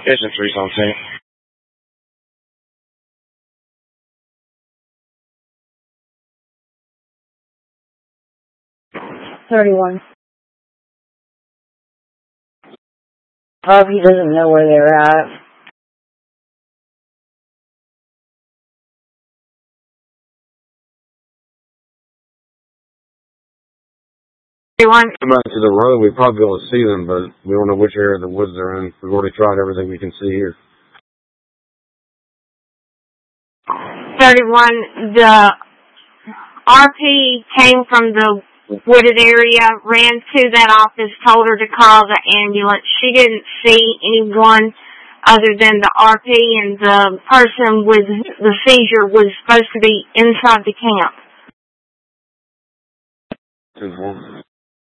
Infantry's on scene. 31. Harvey doesn't know where they're at. Come out to the road, we'd probably be able to see them, but we don't know which area of the woods they're in. We've already tried everything we can see here. 31, the RP came from the wooded area, ran to that office, told her to call the ambulance. She didn't see anyone other than the RP, and the person with the seizure was supposed to be inside the camp. 2-4.